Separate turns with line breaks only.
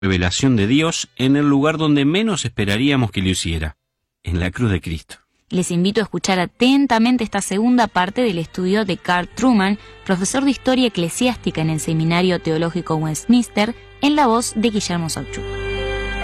revelación de Dios en el lugar donde menos esperaríamos que lo hiciera, en la cruz de Cristo.
Les invito a escuchar atentamente esta segunda parte del estudio de Carl Trueman, profesor de Historia Eclesiástica en el Seminario Teológico Westminster, en la voz de Guillermo Socchio.